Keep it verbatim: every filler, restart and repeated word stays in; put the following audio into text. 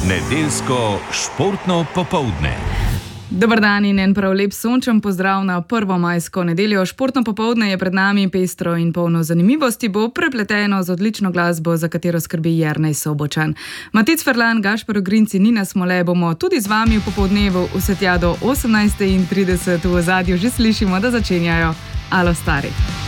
Nedeljsko športno popoldne. Dober dan in en prav lep sončen pozdrav na prvo majsko nedeljo. Športno popoldne je pred nami pestro in polno zanimivosti, bo prepleteno z odlično glasbo, za katero skrbi Jernej Sobočan. Matic Ferlan, Gašper Ogrinc in Nina Smole bomo tudi z vami v popoldnevu vse tja do osemnajst trideset. V ozadju že slišimo, da začenjajo Alo stari.